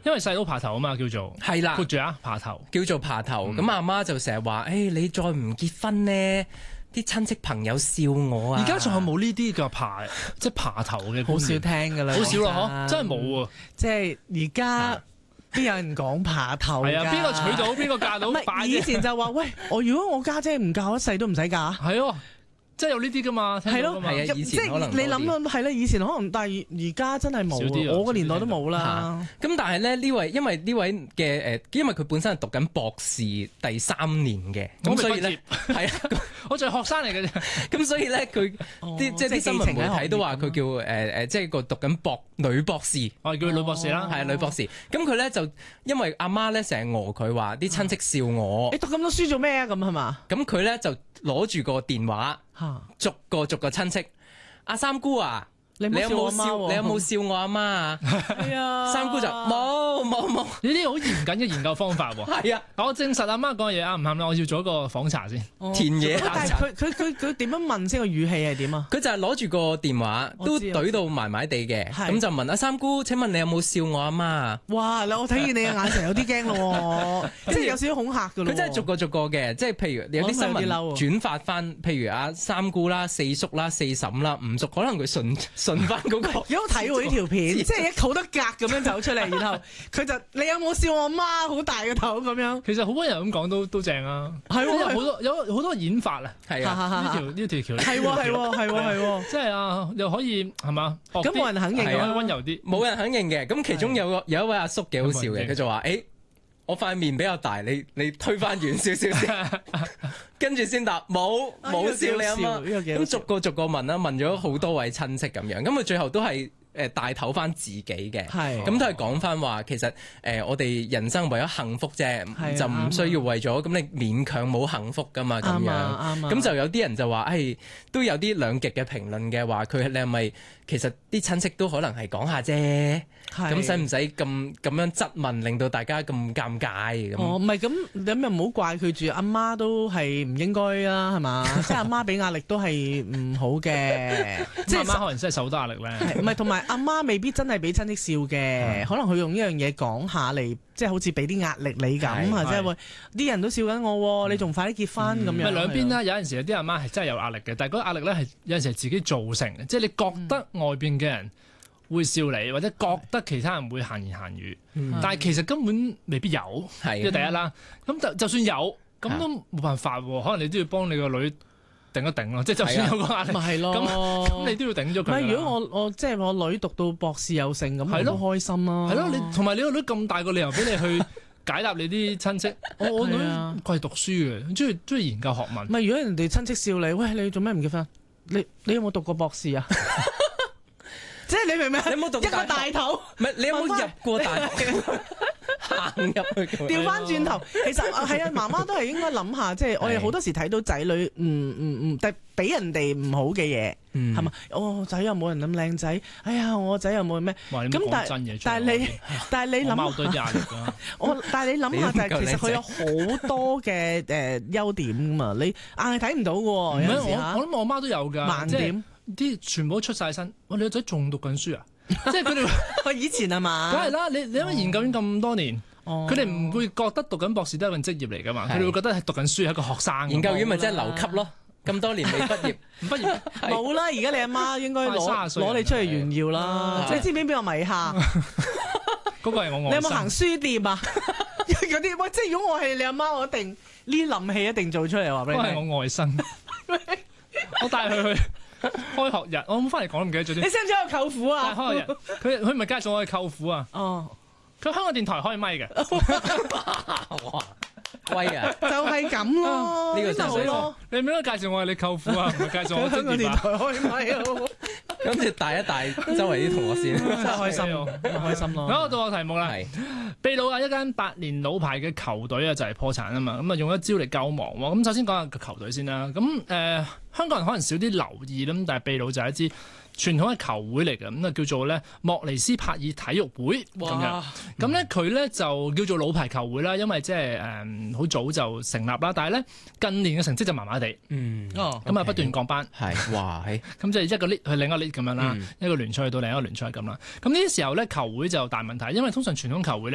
因為細佬爬頭啊嘛，叫做係啦， 括住啊爬頭， 叫做爬頭。咁阿媽就成日話：你再唔結婚呢，啲親戚朋友笑我啊！ 而家仲有冇呢啲嘅即係爬頭嘅？ 好少聽㗎啦， 好少啦，嗬，真係冇啊！ 即係而家邊有人講爬頭㗎？ 係啊，邊個娶到邊個嫁到？ 以前就話喂，如果我家姐唔嫁一世都唔使嫁。 係喎。即係有呢啲噶嘛， 係咯， 係啊，以前可能你諗啊，係啦，以前可能，但係而家真係冇，我個年代都冇啦。 咁但係咧因為呢位嘅因為佢本身係讀緊博士第3年嘅，咁所以咧係啊， 我仲係學生嚟嘅啫。 咁所以咧佢即係啲新聞媒體都話佢叫即係個讀緊女博士， 我哋叫佢女博士啦， 係女博士。咁佢咧就因為阿媽咧成日餓佢話啲親戚笑我， 你讀咁多書做咩啊？咁係嘛？ 咁佢咧就攞住個電話。逐個親戚，阿三姑啊，你有冇笑我阿媽啊？ 係啊， 三姑就冇。 呢啲好嚴謹嘅研究方法喎。 係啊， 我證實阿媽講嘅嘢啱唔啱咧？我要做一個訪查先。 田野但係佢點樣問先？個語氣係點啊？ 佢就係攞住個電話都懟到埋地嘅，咁就問阿三姑：請問你有冇笑我阿媽啊？ 哇！我睇見你嘅眼神有啲驚咯，即係有少少恐嚇㗎咯。 佢真係逐個嘅，即係譬如有啲新聞轉發翻，譬如阿三姑啦、四叔啦、四嬸啦、五叔，可能佢順翻嗰個。 有冇睇過呢條片？即係好多格咁樣走出嚟，然後佢就你有冇笑我媽好大個頭咁樣？ 其實好多人咁講都正啊， 係喎，有好多演法啊， 係啊， 呢條橋係喎， 即係啊，又可以係嘛？ 咁冇人肯認嘅， 溫柔啲， 冇人肯認嘅。咁其中有一位阿叔幾好笑嘅，佢就話：我塊面比較大，你推翻遠少少先，跟住先答冇笑你阿媽。咁逐個問啦，問咗好多位親戚咁樣，咁佢最後都係大頭翻自己嘅，咁都係講翻話其實我哋人生為咗幸福啫，就唔需要為咗咁你勉強冇幸福噶嘛咁樣。咁就有啲人就話都有啲兩極嘅評論嘅，話你係咪其實啲親戚都可能係講下啫？咁使唔使咁樣質問，令到大家咁尷尬咁？ 唔係咁，你又唔好怪佢住，阿媽都係唔應該啦，係嘛？即係阿媽俾壓力都係唔好嘅， 即係阿媽可能真係受好多壓力咧。 唔係，同埋阿媽未必真係俾親戚笑嘅，可能佢用呢樣嘢講下嚟，即係好似俾啲壓力你咁啊！即係話啲人都笑緊我，你仲快啲結婚咁樣。 咪兩邊啦，有陣時有啲阿媽係真係有壓力嘅，但係嗰個壓力咧係有陣時係自己造成嘅，即係你覺得外邊嘅人會笑你，或者覺得其他人會閒言閒語，但係其實根本未必有，呢個第一啦。咁就算有，咁都冇辦法喎。可能你都要幫你個女頂一頂咯，即係就算有個壓力，咁你都要頂咗佢。 唔係，如果我即係我女讀到博士有成咁，我都開心啦。 係咯，你同埋你個女咁大個理由俾你去解答你啲親戚。我女佢係讀書嘅，中意研究學問。 唔係，如果人哋親戚笑你，喂，你做咩唔結婚？你有冇讀過博士啊？即係你明唔明？ 你有冇讀過一個大頭？ 唔係，你有冇入過大學？行入去。 調翻轉頭，其實係啊，媽媽都係應該諗下，即係我哋好多時睇到仔女但係俾人哋唔好嘅嘢，係嘛？仔又冇人咁靚仔，哎呀，我仔又冇咩？咁但係你諗，但係你諗下就係其實佢有好多嘅優點㗎嘛，你硬係睇唔到㗎喎。有時我諗我媽都有㗎， 盲點。 啲全部都出晒身，你個仔仲讀緊書啊？即係佢哋以前係嘛？ 梗係啦，你因為研究咗咁多年，佢哋唔會覺得讀緊博士都係一份職業嚟㗎嘛？佢哋會覺得係讀緊書係一個學生。 研究院咪即係留級咯？咁多年未畢業， 唔畢業冇啦。而家你阿媽應該攞你出嚟炫耀啦。你知唔知邊個迷下？ 嗰個係我外甥。 你有冇行書店啊？嗰啲喂，即係如果我係你阿媽，我一定呢冧戲一定做出嚟話俾你聽。 嗰係我外甥，我帶佢去開學日，我冇翻嚟講都唔記得咗啲。 你識唔識我舅父啊？ 開學日，佢唔係介紹我嘅舅父啊。佢香港電台開咪嘅。 哇，威啊！ 就係咁咯， 呢個就係咯。 你唔應該介紹我係你舅父啊，唔係介紹我香港電台開咪啊。 跟住帶一帶周圍啲同學先， 真係開心喎，開心咯。 好，到我題目啦。秘魯啊，一間8年老牌嘅球隊啊，就係破產啊嘛，咁啊用一招嚟救亡喎。咁首先講下個球隊先啦。咁香港人可能少啲留意啦，咁但係秘魯就係一支傳統嘅球會嚟嘅，咁啊叫做咧莫尼斯帕爾體育會咁樣。咁咧佢咧就叫做老牌球會啦，因為即係好早就成立啦。但係咧近年嘅成績就麻麻地，咁啊不斷降班。 係，哇， 咁即係一個 league 去另一個 league 咁樣啦，一個聯賽去到另一個聯賽咁啦。咁呢啲時候咧球會就大問題，因為通常傳統球會咧。